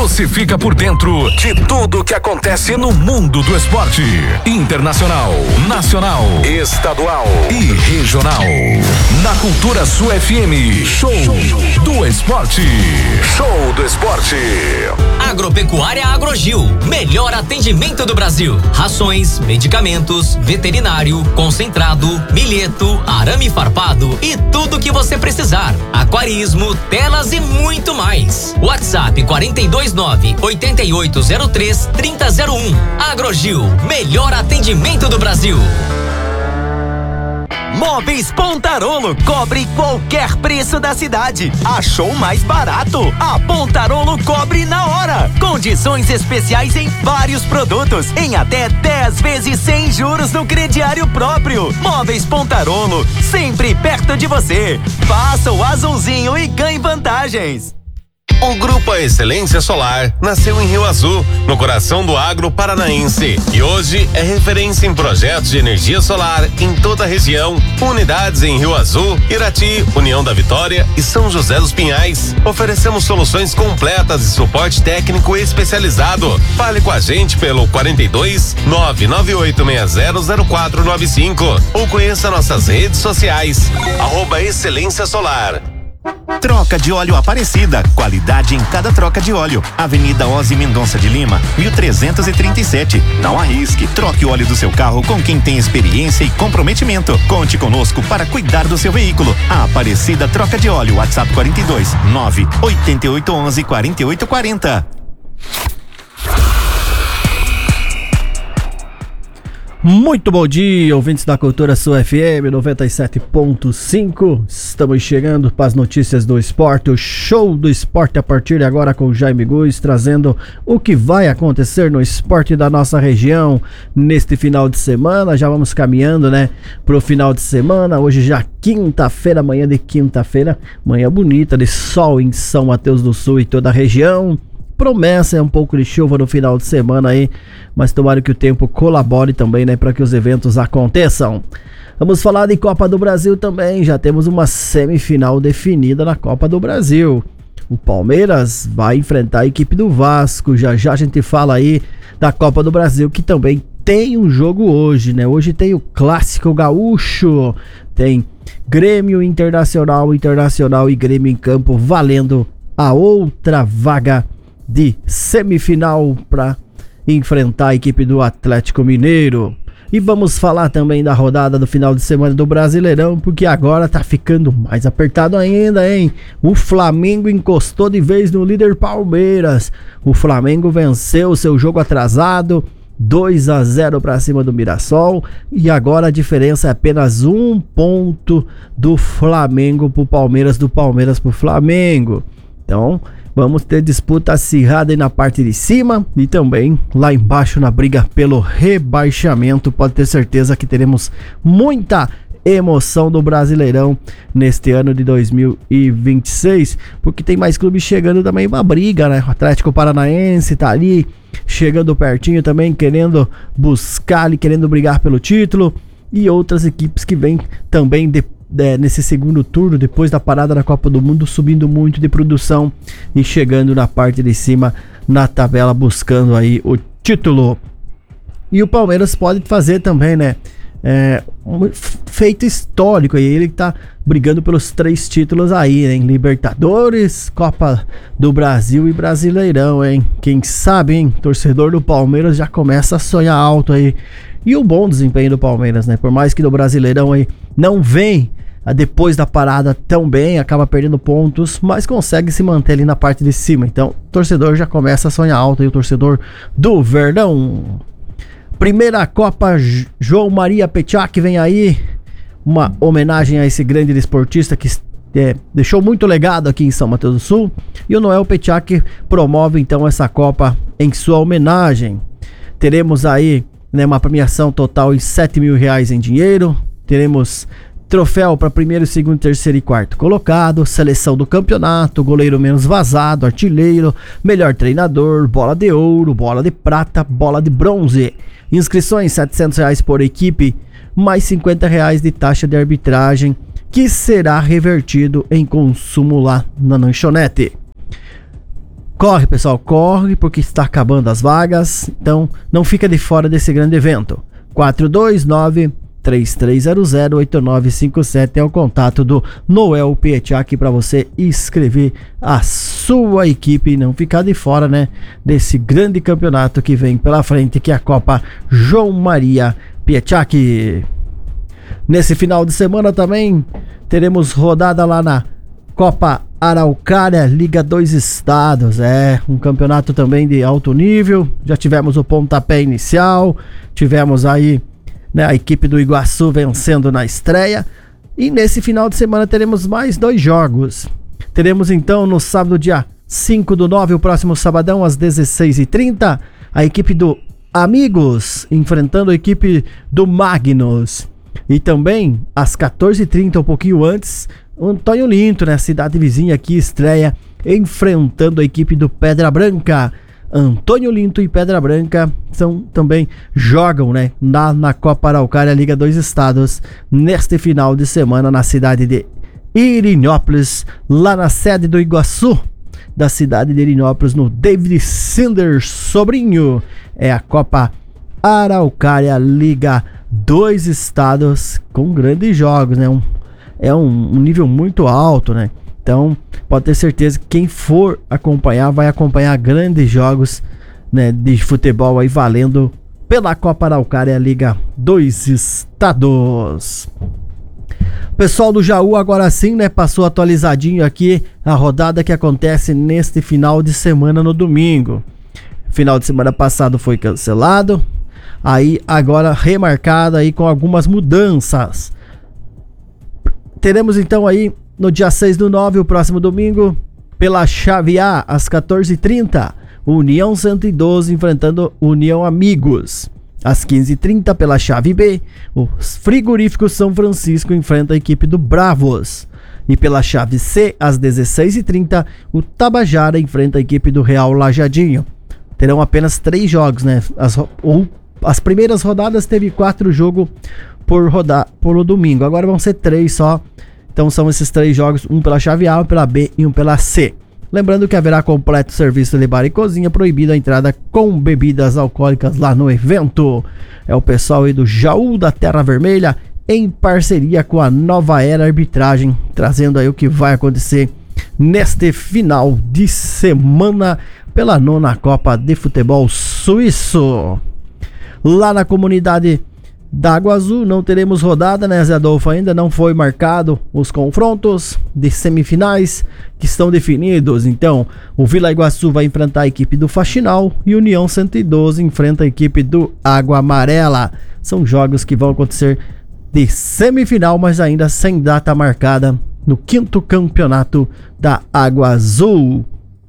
você fica por dentro de tudo que acontece no mundo do esporte. Internacional, nacional, estadual e regional. Na Cultura Sul FM, Show do Esporte. Show do Esporte. Agropecuária Agrogil, melhor atendimento do Brasil. Rações, medicamentos, veterinário, concentrado, milheto, arame farpado e tudo que você precisar. Aquarismo, telas e muito mais. WhatsApp 429-8803-3001. Agrogil, melhor atendimento do Brasil. Móveis Pontarolo, cobre qualquer preço da cidade. Achou mais barato? A Pontarolo cobre na hora. Condições especiais em vários produtos, em até 10 vezes sem juros no crediário próprio. Móveis Pontarolo, sempre perto de você. Faça o azulzinho e ganhe vantagens. O Grupo Excelência Solar nasceu em Rio Azul, no coração do agro paranaense, e hoje é referência em projetos de energia solar em toda a região. Unidades em Rio Azul, Irati, União da Vitória e São José dos Pinhais. Oferecemos soluções completas e suporte técnico especializado. Fale com a gente pelo 42 998600495 ou conheça nossas redes sociais. @Excelência Solar. Troca de óleo Aparecida, qualidade em cada troca de óleo. Avenida Ozzy Mendonça de Lima, 1337. Não arrisque, troque o óleo do seu carro com quem tem experiência e comprometimento. Conte conosco para cuidar do seu veículo. A Aparecida Troca de Óleo, WhatsApp 42 98811 4840. Muito bom dia, ouvintes da Cultura Sul FM 97.5. Estamos chegando para as notícias do esporte, o Show do Esporte a partir de agora com o Jaime Guiz, trazendo o que vai acontecer no esporte da nossa região neste final de semana. Já vamos caminhando, né, pro final de semana. Hoje já quinta-feira, manhã de quinta-feira, manhã bonita de sol em São Mateus do Sul e toda a região. Promessa é um pouco de chuva no final de semana aí, mas tomara que o tempo colabore também, né, para que os eventos aconteçam. Vamos falar de Copa do Brasil também, já temos uma semifinal definida na Copa do Brasil. O Palmeiras vai enfrentar a equipe do Vasco, já já a gente fala aí da Copa do Brasil, que também tem um jogo hoje, né? Hoje tem o Clássico Gaúcho, tem Grêmio Internacional e Grêmio em campo valendo a outra vaga de semifinal para enfrentar a equipe do Atlético Mineiro. E vamos falar também da rodada do final de semana do Brasileirão, porque agora tá ficando mais apertado ainda, hein? O Flamengo encostou de vez no líder Palmeiras. O Flamengo venceu o seu jogo atrasado, 2-0 para cima do Mirassol, e agora a diferença é apenas 1 ponto do Flamengo pro Palmeiras, do Palmeiras pro Flamengo. Então vamos ter disputa acirrada aí na parte de cima e também lá embaixo na briga pelo rebaixamento. Pode ter certeza que teremos muita emoção do Brasileirão neste ano de 2026, porque tem mais clubes chegando também pra briga, né? O Atlético Paranaense tá ali chegando pertinho também, querendo buscar ali, querendo brigar pelo título, e outras equipes que vêm também nesse segundo turno, depois da parada da Copa do Mundo, subindo muito de produção e chegando na parte de cima na tabela, buscando aí o título. E o Palmeiras pode fazer também, né, um feito histórico aí. Ele tá brigando pelos 3 títulos aí, hein? Libertadores, Copa do Brasil e Brasileirão, hein? Quem sabe, hein? Torcedor do Palmeiras já começa a sonhar alto aí. E o bom desempenho do Palmeiras, né? Por mais que no Brasileirão aí não vem depois da parada tão bem, acaba perdendo pontos, mas consegue se manter ali na parte de cima. Então, o torcedor já começa a sonhar alto aí, o torcedor do Verdão. Primeira Copa João Maria Petchock vem aí, uma homenagem a esse grande desportista que deixou muito legado aqui em São Mateus do Sul, e o Noel Petchock promove então essa Copa em sua homenagem. Teremos aí, né, uma premiação total em R$7 mil em dinheiro. Teremos troféu para primeiro, segundo, terceiro e quarto colocado, seleção do campeonato, goleiro menos vazado, artilheiro, melhor treinador, bola de ouro, bola de prata, bola de bronze. Inscrições R$700 por equipe, mais R$50 de taxa de arbitragem, que será revertido em consumo lá na lanchonete. Corre, pessoal, corre, porque está acabando as vagas. Então, não fica de fora desse grande evento. 429-3300-8957 é o contato do Noel Pietchak para você inscrever a sua equipe e não ficar de fora, né, desse grande campeonato que vem pela frente, que é a Copa João Maria Pietchak. Nesse final de semana também teremos rodada lá na Copa Araucária, Liga 2 Estados, um campeonato também de alto nível. Já tivemos o pontapé inicial, tivemos aí, né, a equipe do Iguaçu vencendo na estreia. E nesse final de semana teremos mais 2 jogos. Teremos então no sábado, dia 5/9, o próximo sabadão, às 16h30, a equipe do Amigos enfrentando a equipe do Magnus. E também às 14h30, um pouquinho antes, o Antônio Linto, né, cidade vizinha aqui, estreia enfrentando a equipe do Pedra Branca. Antônio Linto e Pedra Branca também jogam, né, na Copa Araucária Liga 2 Estados neste final de semana na cidade de Irinópolis, lá na sede do Iguaçu da cidade de Irinópolis, no David Sinders Sobrinho. É a Copa Araucária Liga 2 Estados com grandes jogos, né? É um nível muito alto, né? Então, pode ter certeza que quem for acompanhar, vai acompanhar grandes jogos, né, de futebol aí valendo pela Copa Araucária Liga 2 Estados. Pessoal do Jaú, agora sim, né, passou atualizadinho aqui a rodada que acontece neste final de semana no domingo. Final de semana passado foi cancelado, aí agora remarcado aí com algumas mudanças. Teremos então aí no dia 6/9, o próximo domingo, pela chave A, às 14h30, União 112 enfrentando União Amigos. Às 15h30, pela chave B, o Frigorífico São Francisco enfrenta a equipe do Bravos. E pela chave C, às 16h30, o Tabajara enfrenta a equipe do Real Lajadinho. Terão apenas 3 jogos, né? As primeiras rodadas teve 4 jogos por domingo. Agora vão ser 3 só. Então são esses 3 jogos, um pela chave A, um pela B e um pela C. Lembrando que haverá completo serviço de bar e cozinha, proibida a entrada com bebidas alcoólicas lá no evento. É o pessoal aí do Jaú da Terra Vermelha, em parceria com a Nova Era Arbitragem, trazendo aí o que vai acontecer neste final de semana pela 9ª Copa de Futebol Suíço. Lá na comunidade da Água Azul não teremos rodada, né, Zé Adolfo? Ainda não foi marcado os confrontos de semifinais que estão definidos. Então, o Vila Iguaçu vai enfrentar a equipe do Faxinal e União 112 enfrenta a equipe do Água Amarela. São jogos que vão acontecer de semifinal, mas ainda sem data marcada no 5º campeonato da Água Azul.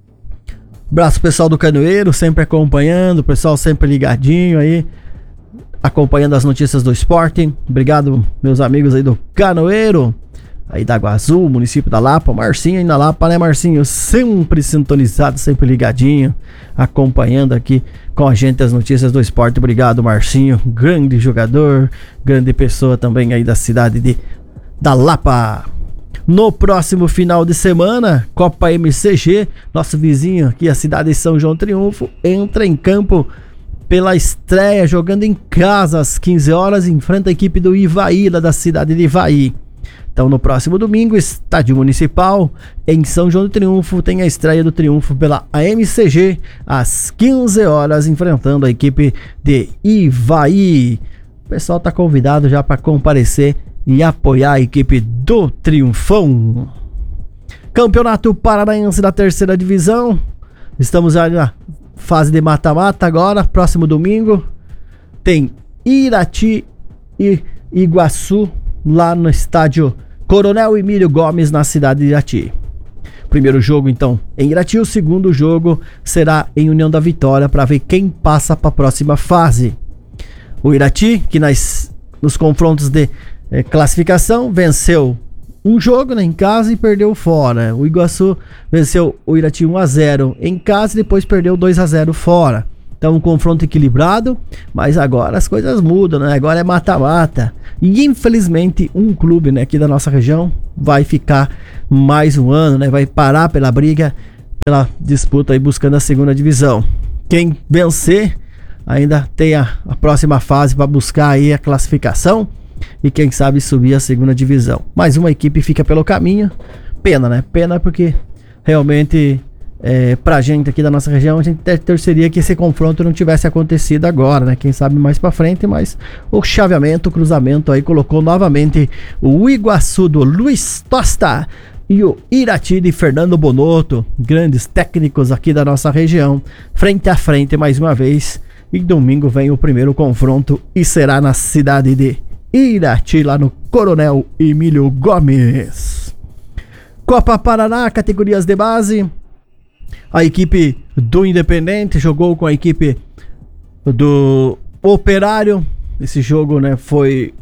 Abraço pessoal do Canoeiro, sempre acompanhando, o pessoal sempre ligadinho aí, acompanhando as notícias do esporte. Obrigado meus amigos aí do Canoeiro, aí da Água Azul, município da Lapa. Marcinho aí na Lapa, né, Marcinho? Sempre sintonizado, sempre ligadinho, acompanhando aqui com a gente as notícias do esporte. Obrigado, Marcinho, grande jogador, grande pessoa também aí da cidade da Lapa. No próximo final de semana, Copa MCG, nosso vizinho aqui, a cidade de São João Triunfo, entra em campo pela estreia, jogando em casa às 15 horas, enfrenta a equipe do Ivaí, lá da cidade de Ivaí. Então no próximo domingo, Estádio Municipal, em São João do Triunfo, tem a estreia do Triunfo pela AMCG, às 15 horas, enfrentando a equipe de Ivaí. O pessoal está convidado já para comparecer e apoiar a equipe do Triunfão. Campeonato Paranaense da 3ª Divisão, estamos aí na fase de mata-mata agora. Próximo domingo tem Irati e Iguaçu lá no estádio Coronel Emílio Gomes, na cidade de Irati. Primeiro jogo então em Irati, o segundo jogo será em União da Vitória, para ver quem passa para a próxima fase. O Irati, que nos confrontos de classificação venceu um jogo, né, em casa, e perdeu fora. O Iguaçu venceu o Irati 1-0 em casa e depois perdeu 2-0 fora. Então um confronto equilibrado, mas agora as coisas mudam, né? Agora é mata-mata. E infelizmente um clube, né, aqui da nossa região vai ficar mais um ano, né? Vai parar pela briga pela disputa aí buscando a segunda divisão. Quem vencer ainda tem a próxima fase para buscar aí a classificação e quem sabe subir a segunda divisão. Mais uma equipe fica pelo caminho. Pena, né? Pena porque realmente pra gente aqui da nossa região, a gente torceria que esse confronto não tivesse acontecido agora, né? Quem sabe mais pra frente, mas o chaveamento, o cruzamento aí colocou novamente o Iguaçu do Luiz Tosta e o Irati de Fernando Bonotto, grandes técnicos aqui da nossa região, frente a frente mais uma vez. E domingo vem o primeiro confronto e será na cidade de Irati, lá no Coronel Emílio Gomes. Copa Paraná, categorias de base. A equipe do Independente jogou com a equipe do Operário. Esse jogo, né, foi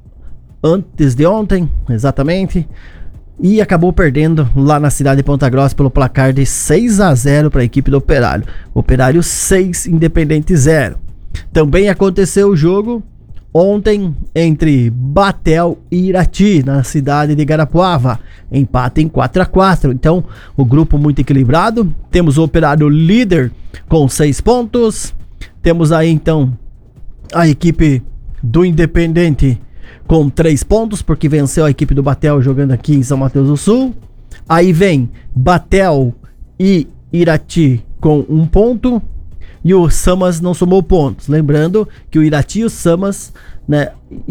antes de ontem, exatamente. E acabou perdendo lá na cidade de Ponta Grossa pelo placar de 6-0 para a equipe do Operário. Operário 6, Independente 0. Também aconteceu o jogo ontem entre Batel e Irati, na cidade de Garapuava. Empate em 4-4. Então, o grupo muito equilibrado. Temos o Operário líder com 6 pontos. Temos aí, então, a equipe do Independente com 3 pontos, porque venceu a equipe do Batel jogando aqui em São Mateus do Sul. Aí vem Batel e Irati com 1 ponto. E o Samas não somou pontos. Lembrando que o Irati e o Samas, né,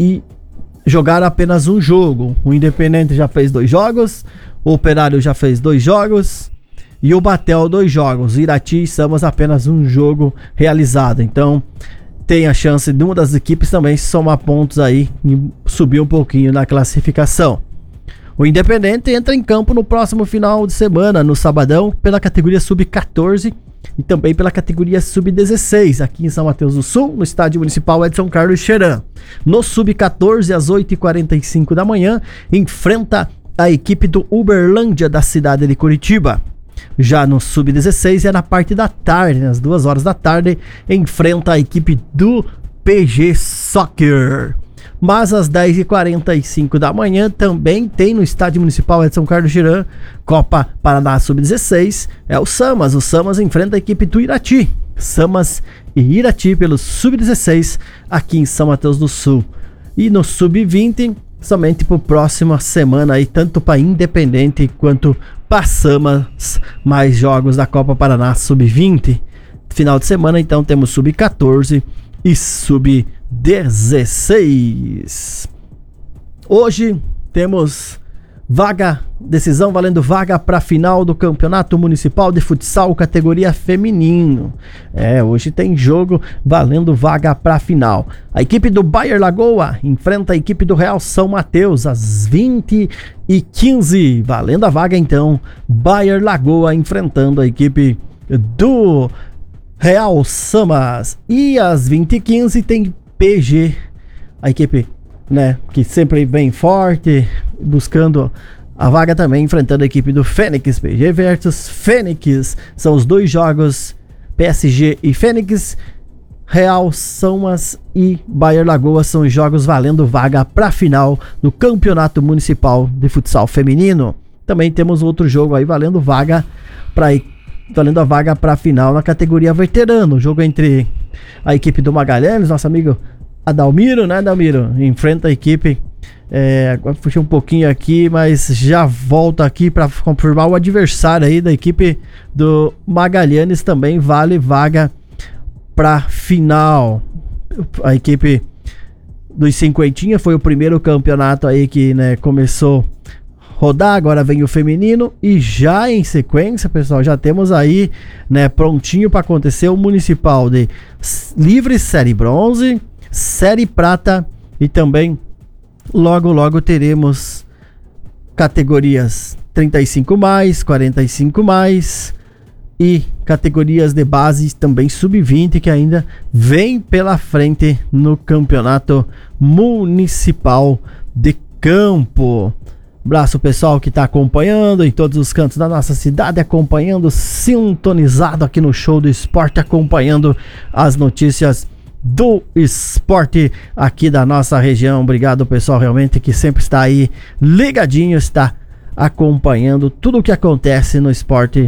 jogaram apenas um jogo. O Independente já fez 2 jogos. O Operário já fez 2 jogos. E o Batel 2 jogos. Irati e Samas apenas um jogo realizado. Então tem a chance de uma das equipes também somar pontos aí e subir um pouquinho na classificação. O Independente entra em campo no próximo final de semana, no sabadão, pela categoria Sub-14 e também pela categoria Sub-16, aqui em São Mateus do Sul, no estádio municipal Edson Carlos Cheran. No Sub-14, às 8h45 da manhã, enfrenta a equipe do Uberlândia da cidade de Curitiba. Já no Sub-16 é na parte da tarde, às 2 horas da tarde, enfrenta a equipe do PG Soccer. Mas às 10h45 da manhã também tem no estádio municipal Edson Carlos Cheran, Copa Paraná Sub-16, é o Samas. O Samas enfrenta a equipe do Irati. Samas e Irati pelo Sub-16 aqui em São Mateus do Sul. E no Sub-20, somente para a próxima semana, aí, tanto para Independente quanto para Samas, mais jogos da Copa Paraná Sub-20. Final de semana, então, temos Sub-14 e Sub-16. Hoje temos decisão valendo vaga para a final do Campeonato Municipal de Futsal categoria feminino. Hoje tem jogo valendo vaga para a final. A equipe do Bayer Lagoa enfrenta a equipe do Real São Mateus às 20h15. Valendo a vaga, então, Bayer Lagoa enfrentando a equipe do Real Samas. E às 20h15 tem PG, a equipe, né, que sempre vem forte, buscando a vaga também, enfrentando a equipe do Fênix. PG versus Fênix, são os 2 jogos, PSG e Fênix. Real Samas e Bayer Lagoa são os jogos valendo vaga para a final do Campeonato Municipal de Futsal Feminino. Também temos outro jogo aí valendo vaga para a final na categoria veterano. Jogo entre a equipe do Magalhães, nosso amigo Adalmiro, né, Adalmiro? Enfrenta a equipe. Agora puxei um pouquinho aqui, mas já volto aqui para confirmar o adversário aí da equipe do Magalhães. Também vale vaga para final. A equipe dos Cinquentinha foi o primeiro campeonato aí que, né, começou rodar. Agora vem o feminino e já em sequência, pessoal, já temos aí, né, prontinho para acontecer o municipal de Livre Série Bronze, Série Prata e também logo teremos categorias 35+, 45+, e categorias de base também Sub-20 que ainda vem pela frente no Campeonato Municipal de Campo. Abraço pessoal que está acompanhando em todos os cantos da nossa cidade, acompanhando, sintonizado aqui no Show do Esporte, acompanhando as notícias do esporte aqui da nossa região. Obrigado pessoal, realmente, que sempre está aí ligadinho, está acompanhando tudo o que acontece no esporte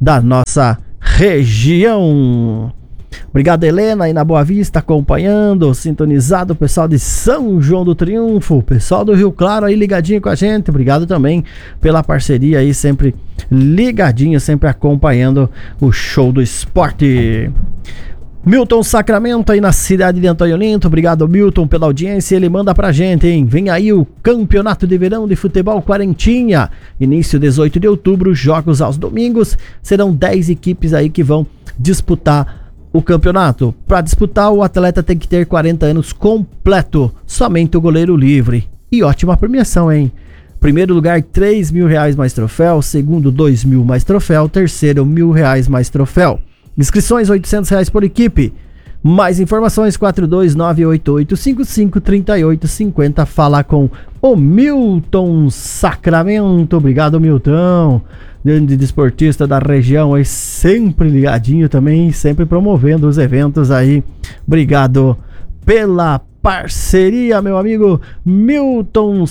da nossa região. Obrigado, Helena, aí na Boa Vista, acompanhando, sintonizado, o pessoal de São João do Triunfo, o pessoal do Rio Claro aí ligadinho com a gente. Obrigado também pela parceria aí, sempre ligadinho, sempre acompanhando o Show do Esporte. Milton Sacramento aí na cidade de Antônio Olinto, obrigado, Milton, pela audiência. Ele manda pra gente, hein? Vem aí o Campeonato de Verão de Futebol Quarentinha, início 18 de outubro, jogos aos domingos, serão 10 equipes aí que vão disputar o campeonato. Para disputar, o atleta tem que ter 40 anos completo, somente o goleiro livre. E ótima premiação, hein? Primeiro lugar, R$3.000 mais troféu, segundo, R$2.000 mais troféu, terceiro, R$1.000 mais troféu. Inscrições R$800 por equipe. Mais informações 42988553850. Fala com o Milton Sacramento. Obrigado, Milton, grande desportista da região aí, sempre ligadinho também, sempre promovendo os eventos aí. Obrigado pela parceria, meu amigo Milton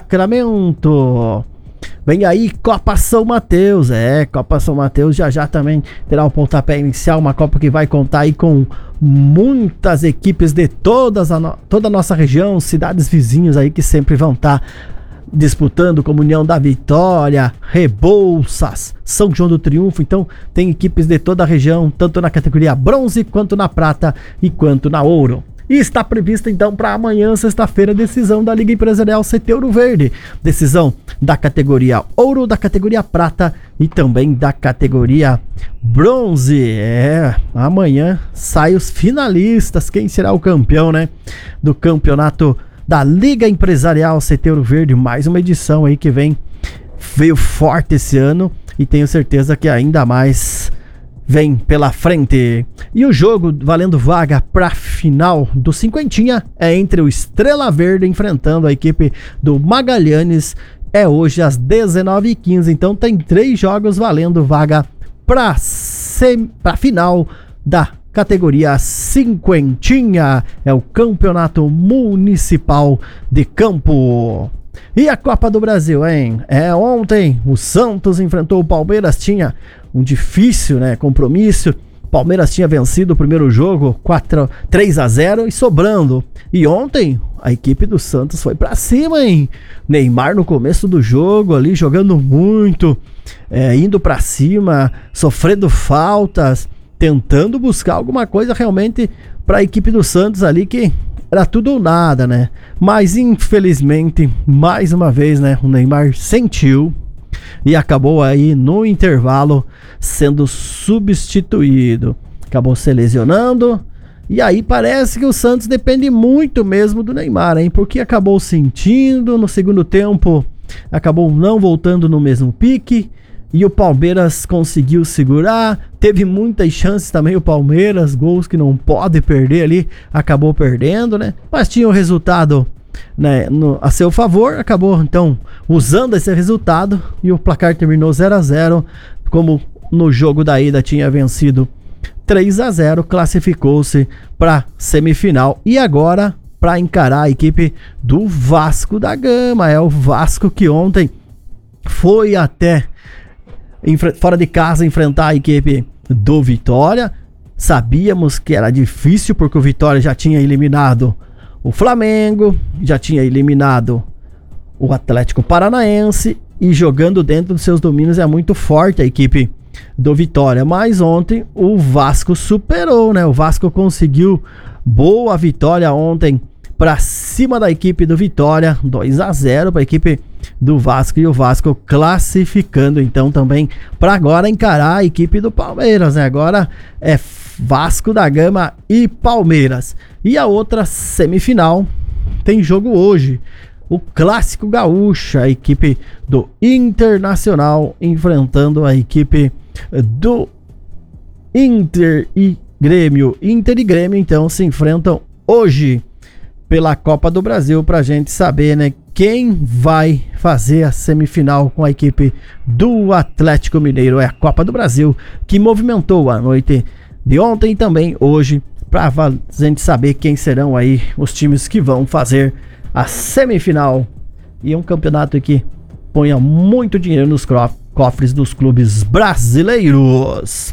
Sacramento. Vem aí Copa São Mateus, Copa São Mateus já também terá o pontapé inicial, uma Copa que vai contar aí com muitas equipes de toda a nossa região, cidades vizinhas aí que sempre vão estar disputando, como União da Vitória, Rebouças, São João do Triunfo. Então tem equipes de toda a região, tanto na categoria bronze, quanto na prata e quanto na ouro. E está prevista então para amanhã, sexta-feira, decisão da Liga Empresarial CT Ouro Verde. Decisão da categoria ouro, da categoria prata e também da categoria bronze. Amanhã saem os finalistas, quem será o campeão, né, do campeonato da Liga Empresarial CT Ouro Verde. Mais uma edição aí que veio forte esse ano e tenho certeza que ainda mais vem pela frente. E o jogo valendo vaga para final do cinquentinha é entre o Estrela Verde enfrentando a equipe do Magalhães. É hoje às 19h15. Então tem 3 jogos valendo vaga para final da categoria cinquentinha. É o Campeonato Municipal de Campo. E a Copa do Brasil, hein? Ontem o Santos enfrentou o Palmeiras, tinha um difícil, compromisso. Palmeiras tinha vencido o primeiro jogo 3-0 e sobrando. E ontem a equipe do Santos foi pra cima, hein? Neymar no começo do jogo ali jogando muito, indo pra cima, sofrendo faltas, tentando buscar alguma coisa realmente pra equipe do Santos ali, que era tudo ou nada, né? Mas infelizmente, mais uma vez, o Neymar sentiu e acabou aí no intervalo sendo substituído. Acabou se lesionando. E aí parece que o Santos depende muito mesmo do Neymar, hein? Porque acabou sentindo no segundo tempo, acabou não voltando no mesmo pique. E o Palmeiras conseguiu segurar. Teve muitas chances também o Palmeiras, gols que não pode perder ali, acabou perdendo, né? Mas tinha o resultado, a seu favor, acabou então usando esse resultado e o placar terminou 0-0, como no jogo da ida tinha vencido 3-0, classificou-se para semifinal e agora para encarar a equipe do Vasco da Gama. É o Vasco que ontem foi até fora de casa enfrentar a equipe do Vitória. Sabíamos que era difícil porque o Vitória já tinha eliminado o Flamengo, já tinha eliminado o Atlético Paranaense e jogando dentro dos seus domínios é muito forte a equipe do Vitória. Mas ontem o Vasco superou, O Vasco conseguiu boa vitória ontem para cima da equipe do Vitória, 2-0 para a equipe do Vasco, e o Vasco classificando então também para agora encarar a equipe do Palmeiras, Agora é Vasco da Gama e Palmeiras. E a outra semifinal tem jogo hoje, o Clássico Gaúcho, a equipe do Internacional enfrentando a equipe do Inter e Grêmio. Inter e Grêmio então se enfrentam hoje pela Copa do Brasil, pra gente saber, quem vai fazer a semifinal com a equipe do Atlético Mineiro. É a Copa do Brasil que movimentou a noite de ontem e também hoje, pra gente saber quem serão aí os times que vão fazer a semifinal. E é um campeonato que ponha muito dinheiro cofres dos clubes brasileiros.